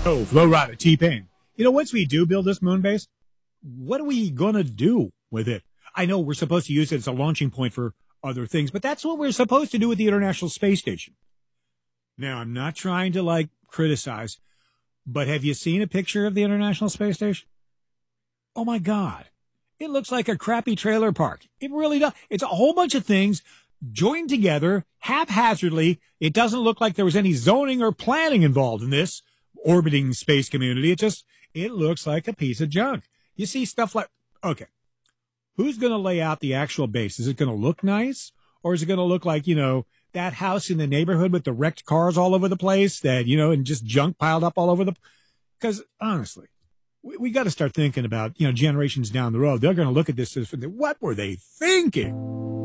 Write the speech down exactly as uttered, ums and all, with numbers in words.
Oh, Flo Rida, T-Pain. You know, once we do build this moon base, what are we going to do with it? I know we're supposed to use it as a launching point for other things, but that's what we're supposed to do with the International Space Station. Now, I'm not trying to, like, criticize, but have you seen a picture of the International Space Station? Oh, my God. It looks like a crappy trailer park. It really does. It's a whole bunch of things joined together haphazardly. It doesn't look like there was any zoning or planning involved in this orbiting space community. It just, it looks like a piece of junk. You see stuff like, okay, who's going to lay out the actual base? Is it going to look nice? Or is it going to look like, you know, that house in the neighborhood with the wrecked cars all over the place that, you know, and just junk piled up all over the, because honestly, we, we got to start thinking about, you know, generations down the road. They're going to look at this as, what were they thinking?